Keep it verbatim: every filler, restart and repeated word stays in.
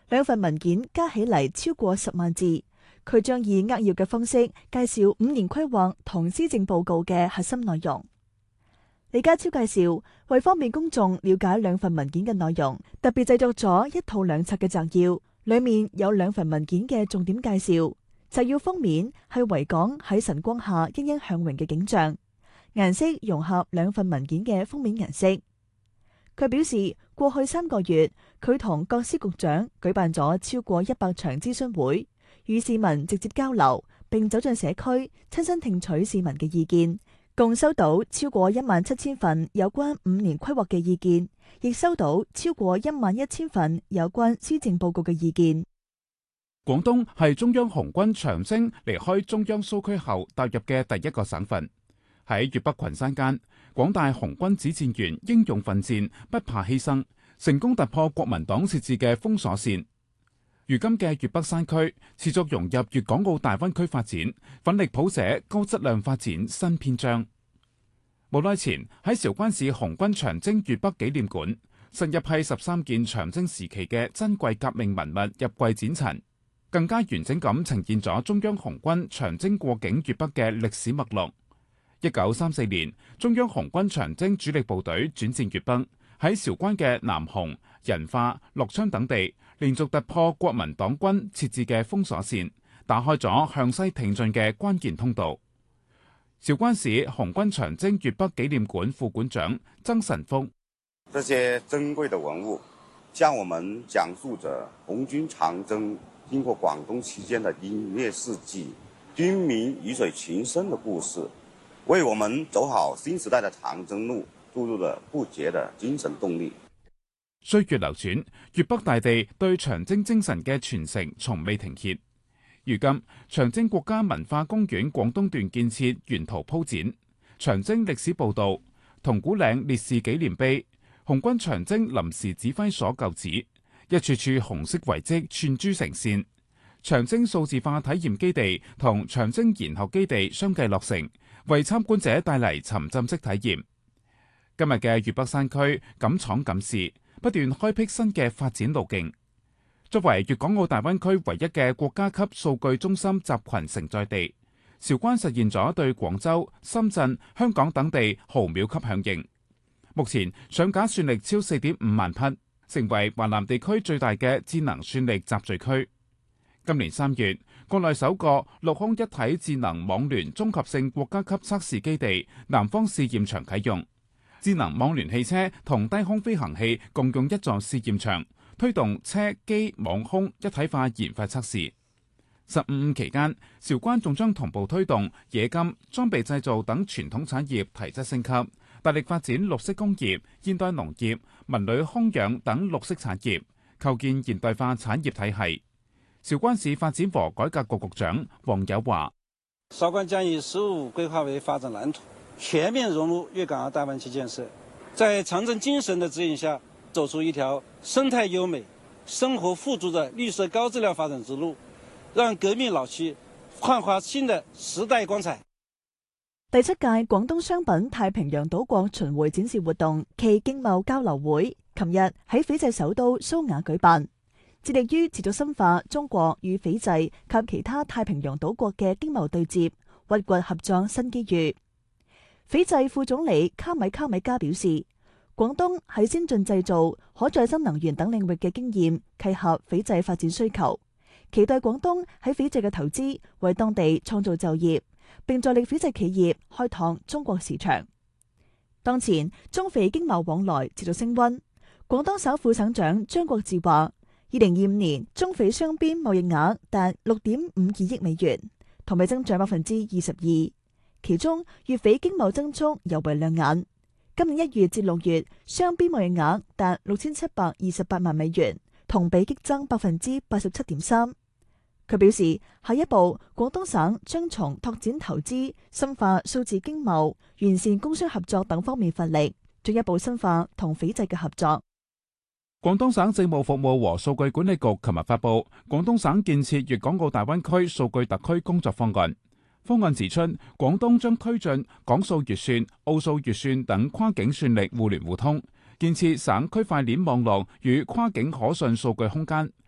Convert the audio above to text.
兩份文件加起嚟超過十萬字。佢將以扼要嘅方式介紹五年規劃同施政報告嘅核心內容。李家超介紹，為方便公眾了解兩份文件嘅內容，特別製作咗一套兩冊嘅摘要，裏面有兩份文件嘅重點介紹。摘要封面係維港喺晨光下欣欣向榮嘅景象，顏色融合兩份文件嘅封面顏色。佢表示，過去三個月，佢同各司局長舉辦咗超過一百場諮詢會，與市民直接交流，並走進社區，親身聽取市民嘅意見，共收到超過一萬七千份有關五年規劃嘅意見，亦收到超過一萬一千份有關施政報告嘅意見。 廣東係中央紅軍長征離開中央蘇區後踏入嘅第一個省份。喺粵北群山間，廣大紅軍指戰員英勇奮戰，不怕犧牲，成功突破國民黨設置嘅封鎖線。如今嘅粵北山區持續融入粵港澳大灣區發展，奮力譜寫高質量發展新篇章。冇耐前喺韶關市紅軍長征粵北紀念館，新一批十三件長征時期嘅珍貴革命文物入櫃展陳，更加完整咁呈現咗中央紅軍長征過境粵北嘅歷史脈絡。一九三四年，中央紅軍長征主力部隊轉戰粵北，喺韶關嘅南雄、仁化、樂昌等地，連續突破國民黨軍設置嘅封鎖線，打開咗向西挺進嘅關鍵通道。韶關市紅軍長征粵北紀念館副館長曾神福： 這些珍貴的文物，向我們講述着紅軍長征經過廣東期間的英烈事蹟、軍民魚水情深的故事，為我們走好新時代的長征路注入了不竭的精神動力。 歲月流轉，粵北大地對長征精神嘅傳承從未停歇。如今，長征國家文化公園廣東段建設沿途鋪展，長征歷史報道、銅鼓嶺烈士紀念碑、紅軍長征臨時指揮所舊址，一處處紅色遺跡串珠成線。長征數字化體驗基地同長征研學基地相繼落成，為參觀者帶嚟沉浸式體驗。今日嘅粵北山區敢闖敢試，不斷開闢新嘅發展路徑。作為粵港澳大灣區唯一嘅國家級數據中心集群承載地，韶關實現咗對廣州、深圳、香港等地毫秒級響應。目前上架算力超四點五萬匹，成為華南地區最大嘅智能算力集聚區。今年三月，國內首個陸空一體智能網聯綜合性國家級測試基地南方試驗場啟用，智能網聯汽車同低空飛行器共用一座試驗場，推動車機網空一體化研發測試。十五五期間，韶關仲將同步推動冶金、裝備製造等傳統產業提質升級，大力發展綠色工業、現代農業、文旅空養等綠色產業，構建現代化產業體系。韶關市發展和改革局局長黃友華： 韶關將以“十五”規劃為發展藍圖，全面融入粵港澳大灣區建設，在長征精神的指引下，走出一條生態優美、生活富足的綠色高質量發展之路，讓革命老區煥發新的時代光彩。 第七屆廣東商品太平洋島國巡迴展示活動暨經貿交流會，琴日喺斐濟首都蘇瓦舉辦。致力於持續深化中國與斐濟及其他太平洋島國嘅經貿對接，挖掘合作新機遇。斐濟副總理卡米卡米加表示，廣東喺先進製造、可再生能源等領域嘅經驗契合斐濟發展需求，期待廣東喺斐濟嘅投資為當地創造就業，並助力斐濟企業開拓中國市場。當前中斐經貿往來持續升溫，廣東省副省長張國志話，二零二五年中斐雙邊貿易額達六點五二億美元，同比增長百分之二十二。其中粵斐經貿增速尤為亮眼。今年一月至六月，雙邊貿易額達六千七百二十八萬美元，同比激增百分之八十七點三。佢表示，下一步廣東省將從拓展投資、深化數字經貿、完善工商合作等方面發力，進一步深化同斐濟嘅合作。 廣東省政務服務和數據管理局琴日發布《廣東省建設粵港澳大灣區數據特區工作方案》。方案指出，廣東將推進港數粵算、澳數粵算等跨境算力互聯互通，建設省區塊鏈網絡與跨境可信數據空間，